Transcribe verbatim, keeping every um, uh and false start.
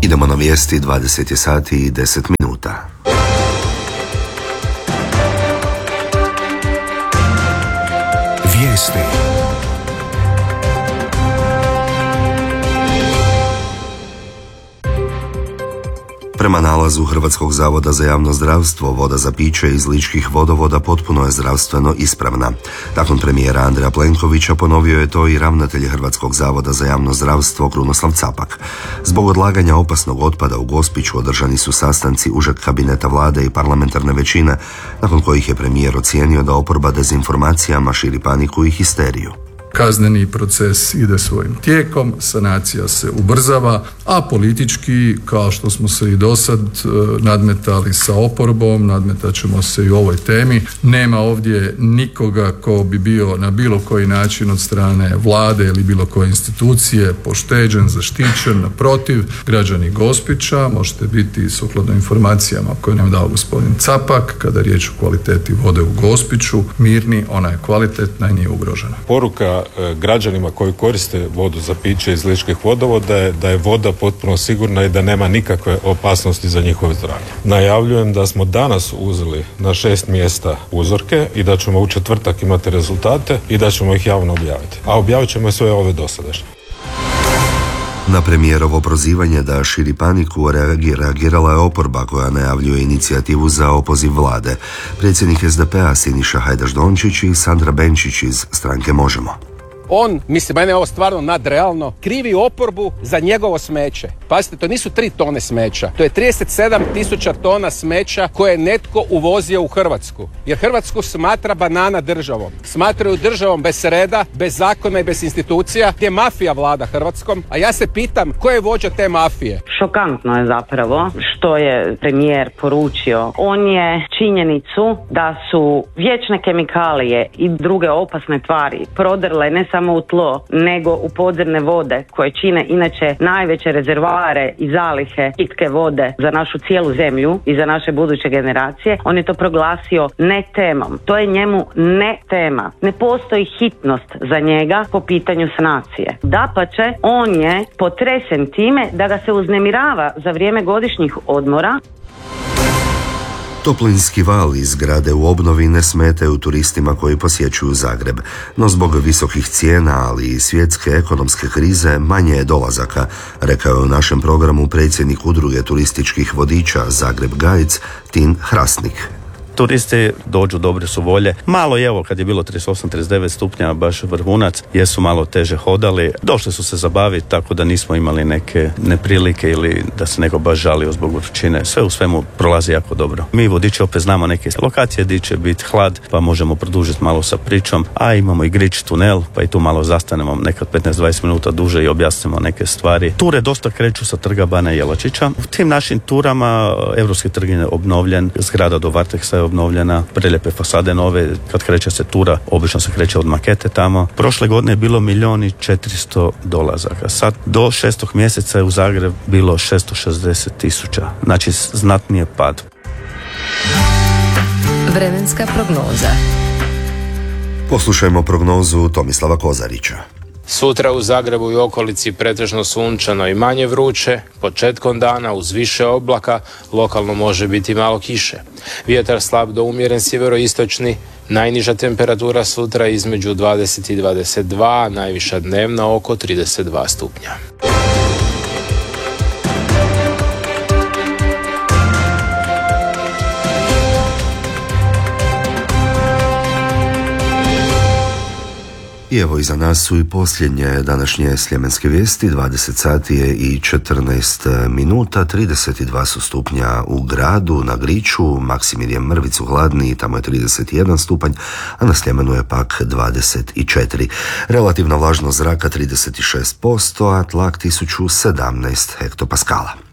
Idemo na vijesti, dvadeset je sati i deset minuta. Vijesti. Prema nalazu Hrvatskog zavoda za javno zdravstvo, voda za piće iz ličkih vodovoda potpuno je zdravstveno ispravna. Nakon premijera Andreja Plenkovića ponovio je to i ravnatelj Hrvatskog zavoda za javno zdravstvo Krunoslav Capak. Zbog odlaganja opasnog otpada u Gospiću održani su sastanci užeg kabineta vlade i parlamentarne većine, nakon kojih je premijer ocijenio da oporba dezinformacijama širi paniku i histeriju. Kazneni proces ide svojim tijekom, sanacija se ubrzava, a politički, kao što smo se i dosad nadmetali sa oporbom, nadmetat ćemo se i u ovoj temi. Nema ovdje nikoga ko bi bio na bilo koji način od strane vlade ili bilo koje institucije pošteđen, zaštićen. Naprotiv, građani Gospića, možete biti sukladno informacijama koje nam je dao gospodin Capak, kada je riječ o kvaliteti vode u Gospiću, mirni, ona je kvalitetna i nije ugrožena. Poruka građanima koji koriste vodu za piće iz ličkih vodovoda je da je voda potpuno sigurna i da nema nikakve opasnosti za njihovo zdravlje. Najavljujem da smo danas uzeli na šest mjesta uzorke i da ćemo u četvrtak imati rezultate i da ćemo ih javno objaviti. A objavit ćemo sve ove dosadašnje. Na premijerovo prozivanje da širi paniku reagirala je oporba koja najavljuje inicijativu za opoziv vlade. Predsjednik es de pe a Siniša Hajdaš Dončić i Sandra Benčić iz stranke Možemo. On, mislim, mene je ovo stvarno nadrealno, krivi oporbu za njegovo smeće. Pazite, to nisu tri tone smeća, to je trideset sedam tisuća tona smeća koje je netko uvozio u Hrvatsku. Jer Hrvatsku smatra banana državom. Smatraju državom bez reda, bez zakona i bez institucija, gdje mafija vlada Hrvatskom. A ja se pitam, ko je vođa te mafije? Šokantno je zapravo što je premijer poručio. On je činjenicu da su vječne kemikalije i druge opasne tvari prodrle ne samo u tlo, nego u podzemne vode koje čine inače najveće rezervoare i zalihe pitke vode za našu cijelu zemlju i za naše buduće generacije. On je to proglasio ne temom. To je njemu ne tema. Ne postoji hitnost za njega po pitanju sanacije. Dapače, on je potresen time da ga se uznemirava za vrijeme godišnjih odmora. Toplinski val iz zgrade u obnovi ne smetaju turistima koji posjećuju Zagreb, no zbog visokih cijena, ali i svjetske ekonomske krize manje je dolazaka, rekao je u našem programu predsjednik udruge turističkih vodiča Zagreb Guides Tin Hrasnik. Turisti dođu, dobre su volje. Malo je, evo, kad je bilo trideset osam trideset devet stupnja, baš vrhunac, jesu malo teže hodali. Došli su se zabaviti, tako da nismo imali neke neprilike ili da se neko baš žalio zbog vrućine. Sve u svemu prolazi jako dobro. Mi vodiči opet znamo neke lokacije gdje će biti hlad, pa možemo produžiti malo sa pričom, a imamo i Grič tunel, pa i tu malo zastanemo nekad petnaest dvadeset minuta duže i objasnimo neke stvari. Ture dosta kreću sa trga Bana Jelačića. U tim našim turama Europski trg je obnovljen, zgrada do Varteksa je obnovljena, prelijepe fasade nove, kad kreće se tura, obično se kreće od makete tamo. Prošle godine je bilo milijon i četiristo dolazaka. Sad do šestog mjeseca je u Zagreb bilo šesto šezdeset tisuća. Znači znatnije pad. Vremenska prognoza. Poslušajmo prognozu Tomislava Kozarića. Sutra u Zagrebu i okolici pretežno sunčano i manje vruće, početkom dana uz više oblaka, lokalno može biti malo kiše. Vjetar slab do umjeren sjeveroistočni, najniža temperatura sutra između dvadeset i dvadeset dva, najviša dnevna oko trideset dva stupnja. I evo iza nas su i posljednje današnje sljemenske vijesti, dvadeset sati je i četrnaest minuta, trideset dva su stupnja u gradu, na Griču, Maksimir mrvicu hladniji, tamo je trideset jedan stupanj, a na Sljemenu je pak dvadeset četiri. Relativna vlažnost zraka trideset šest posto, a tlak tisuću sedamnaest hektopaskala.